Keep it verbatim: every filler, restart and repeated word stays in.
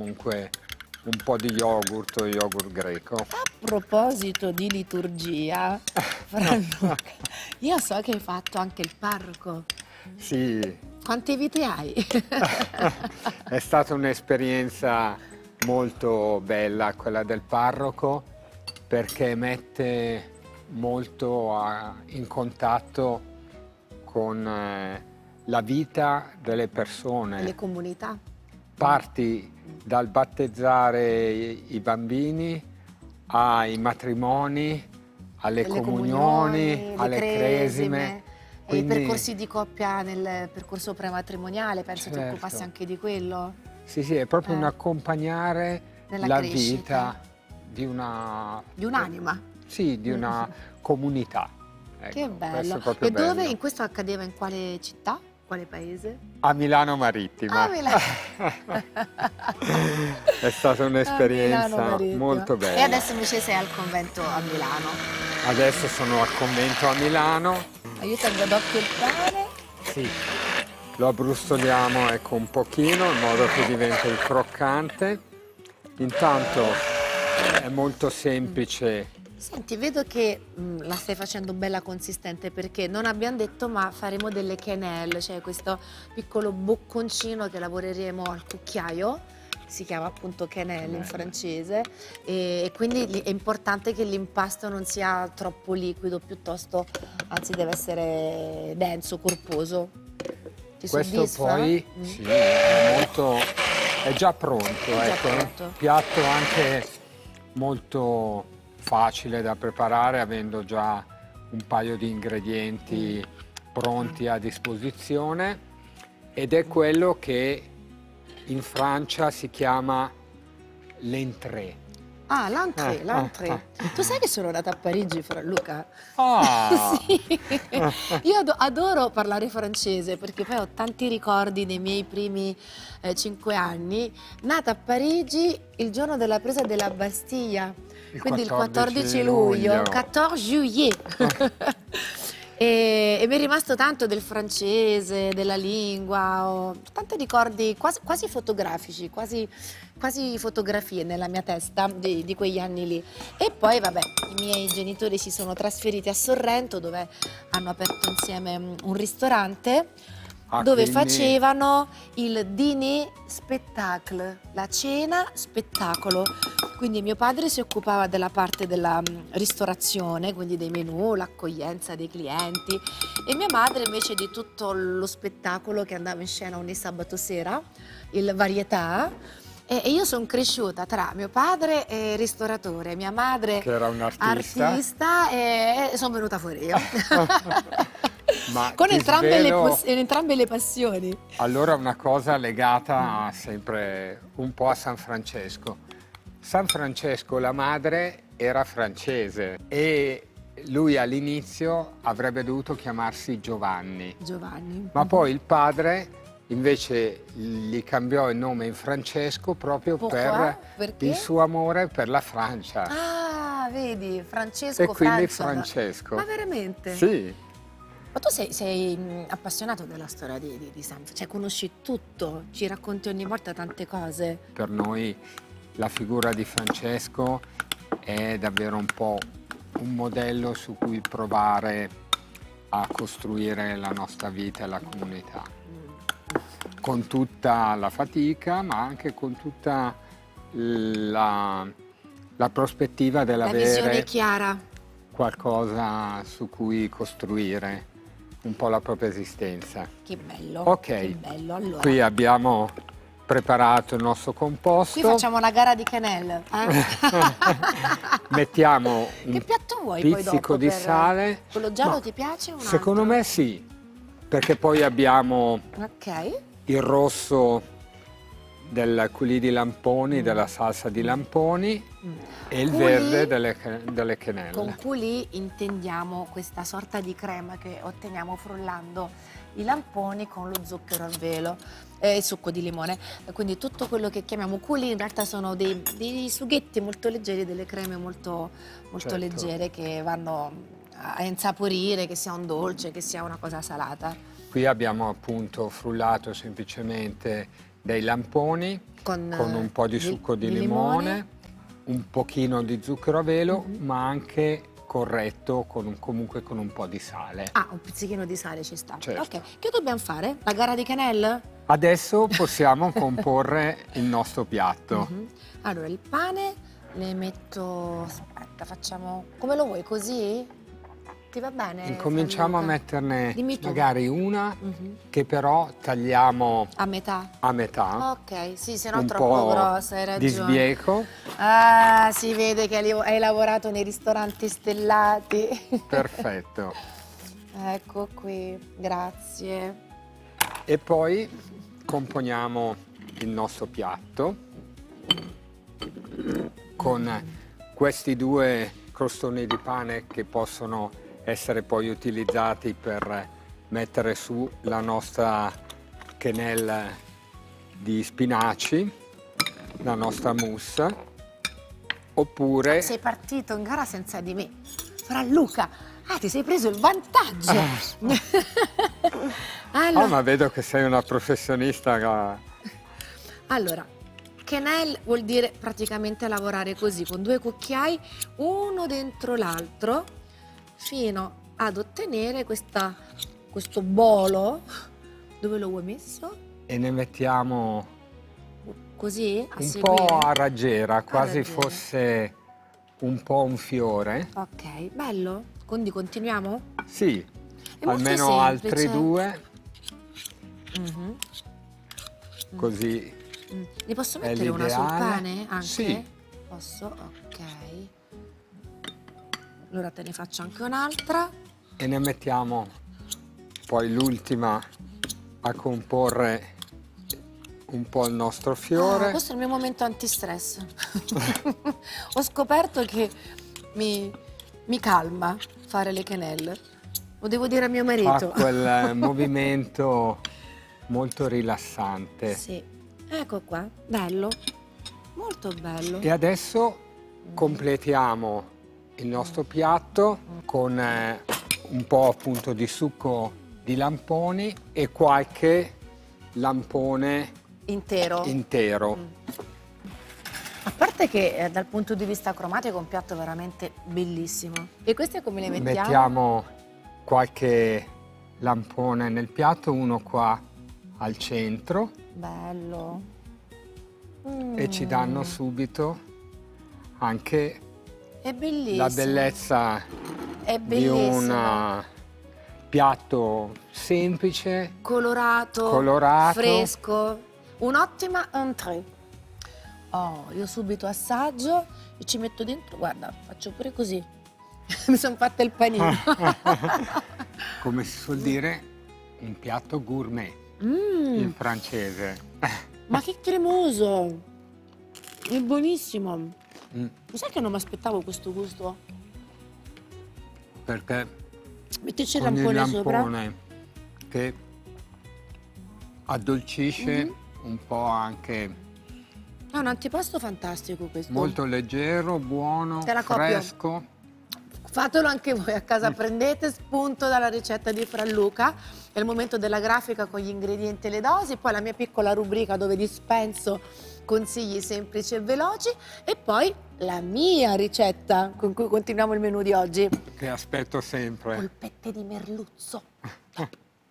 comunque un po' di yogurt o yogurt greco. A proposito di liturgia, Franluca, io so che hai fatto anche il parroco. Sì. Quante vite hai? È stata un'esperienza molto bella quella del parroco, perché mette molto a, in contatto con eh, la vita delle persone. Le comunità. Parti dal battezzare i, i bambini ai matrimoni, alle Le comunioni, comunioni, alle le cresime. cresime. Quindi, e i percorsi di coppia nel percorso prematrimoniale, penso certo. ti occupassi anche di quello. Sì, sì, è proprio Eh. un accompagnare Nella la crescita. vita di una... Di un'anima. Sì, di una comunità. Ecco, Che questo bello. è proprio E dove bello. in questo accadeva, in quale città? Quale paese? A Milano Marittima. A Milano. È stata A Milano un'esperienza Marittima. molto bella. E adesso invece sei al convento a Milano. Adesso sono al convento a Milano. Io tengo d'occhio il pane. Sì. Lo abbrustoliamo ecco un pochino in modo che diventi croccante. Intanto è molto semplice. Senti, vedo che mh, la stai facendo bella consistente, perché non abbiamo detto, ma faremo delle quenelle, cioè questo piccolo bocconcino che lavoreremo al cucchiaio, si chiama appunto quenelle in francese, e, e quindi è importante che l'impasto non sia troppo liquido, piuttosto, anzi deve essere denso, corposo. Ti Questo soddisfa? poi Mm. sì, è molto, è già pronto, È già ecco, pronto. piatto anche molto facile da preparare, avendo già un paio di ingredienti pronti a disposizione, ed è quello che in Francia si chiama l'entrée. Ah, l'entrée, Ah, l'entrée. ah, Tu sai che sono nata a Parigi, Franluca? Ah! Sì. Io ado- adoro parlare francese, perché poi ho tanti ricordi dei miei primi eh, cinque anni. Nata a Parigi il giorno della presa della Bastiglia, Il quindi il quattordici quattordici luglio, luglio. quattordici juillet. E, e mi è rimasto tanto del francese, della lingua, ho tanti ricordi quasi, quasi fotografici, quasi, quasi fotografie nella mia testa di, di quegli anni lì. E poi vabbè, i miei genitori si sono trasferiti a Sorrento, dove hanno aperto insieme un ristorante Ah, dove quindi- facevano il dîner spectacle, la cena spettacolo. Quindi mio padre si occupava della parte della mm, ristorazione, quindi dei menù, l'accoglienza dei clienti, e mia madre invece di tutto lo spettacolo che andava in scena ogni sabato sera, il varietà. E e io sono cresciuta tra mio padre e ristoratore, mia madre Che era un artista. artista, e e sono venuta fuori io. Ma Con ti entrambe, le svelo- pos- entrambe le passioni. Allora una cosa legata sempre un po' a San Francesco. San Francesco, la madre, era francese e lui all'inizio avrebbe dovuto chiamarsi Giovanni, Giovanni. ma poi il padre invece gli cambiò il nome in Francesco proprio Pourquoi? per Perché? il suo amore per la Francia. Ah, vedi, Francesco, E quindi Francia. Francesco. Ma veramente? Sì, Ma tu sei, sei, mh, appassionato della storia di, di, di San Francesco, cioè conosci tutto, ci racconti ogni volta tante cose. per noi la figura di Francesco è davvero un po' un modello su cui provare a costruire la nostra vita e la comunità, con tutta la fatica, ma anche con tutta la, la prospettiva La visione dell'avere chiara. qualcosa su cui costruire un po' la propria esistenza. Che bello, Ok, che bello. Allora, qui abbiamo preparato il nostro composto. qui facciamo una gara di quenelle. Eh? Mettiamo Che un piatto vuoi poi pizzico dopo? di per- sale. Quello giallo Ma ti piace o un secondo altro? me sì, perché poi abbiamo Ok. il rosso del culì di lamponi, della salsa di lamponi, e il Culì? verde delle, delle Con quenelle. coulis intendiamo questa sorta di crema che otteniamo frullando i lamponi con lo zucchero al velo e il succo di limone. Quindi tutto quello che chiamiamo coulis in realtà sono dei, dei sughetti molto leggeri, delle creme molto, molto Certo. leggere che vanno a insaporire, che sia un dolce, che sia una cosa salata. Qui abbiamo appunto frullato semplicemente dei lamponi Con, con un po' di eh, succo di, di limone, limone. un pochino di zucchero a velo, Mhm. ma anche corretto con un- comunque con un po' di sale. Ah, un pizzichino di sale ci sta. Certo. Ok, che dobbiamo fare? La gara di cannelle? Adesso possiamo comporre il nostro piatto. Mhm. Allora, il pane le metto... Aspetta, facciamo... Come lo vuoi, così? Ti va bene? Incominciamo a Gianluca? metterne Dimmi tu. magari una Mhm. che però tagliamo A metà? a metà, Ok, sì, se no un troppo po' grossa, hai di ragione. sbieco. Ah, si vede che hai hai lavorato nei ristoranti stellati. Perfetto. Ecco qui, grazie. E poi componiamo il nostro piatto con questi due crostoni di pane che possono essere poi utilizzati per mettere su la nostra quenelle di spinaci, la nostra mousse, oppure... Sei partito in gara senza di me. Fra Luca, ah, ti sei preso il vantaggio. Allora, Ah, ma vedo che sei una professionista. che- allora, quenelle vuol dire praticamente lavorare così, con due cucchiai, uno dentro l'altro, fino ad ottenere questa, questo bolo. Dove lo vuoi messo? E ne mettiamo Così, a un seguire? po' a raggiera, quasi raggiera. fosse un po' un fiore. Ok, bello. Quindi continuiamo? Sì, È molto almeno altri semplice. due, Mhm. così Mm. Ne posso è mettere una sul l'ideale. pane anche? Sì. Posso? Ok. Allora te ne faccio anche un'altra. E ne mettiamo poi l'ultima a comporre un po' il nostro Ah, fiore. questo è il mio momento antistress. Ho scoperto che mi, mi calma fare le quenelle. Lo devo dire a mio Fa marito. quel movimento molto rilassante. Sì. Ecco qua, bello. Molto bello. E adesso completiamo il nostro piatto con eh, un po' appunto di succo di lamponi e qualche lampone Intero. intero. Mm. A parte che eh, dal punto di vista cromatico è un piatto veramente bellissimo. E queste come le mettiamo? Mettiamo qualche lampone nel piatto, uno qua al centro, Bello. Mm. e ci danno subito anche È bellissimo. la bellezza È di bellissimo. un uh, piatto semplice, Colorato, colorato. fresco. Un'ottima entrée. Oh, io subito assaggio e ci metto dentro, guarda, faccio pure così. Mi sono fatta il panino. come si suol dire, un piatto gourmet, Mm, in francese. ma che cremoso! È buonissimo. Mm, Lo sai che non mi aspettavo questo gusto? perché Mettici il con il lampone sopra. lampone che addolcisce Mhm. un po' anche, È un antipasto fantastico questo. molto leggero, buono, Te la copio. fresco. Fatelo anche voi a casa, prendete spunto dalla ricetta di Franluca, è il momento della grafica con gli ingredienti e le dosi, poi la mia piccola rubrica dove dispenso consigli semplici e veloci e poi la mia ricetta con cui continuiamo il menù di oggi. Che aspetto sempre. Polpette di merluzzo.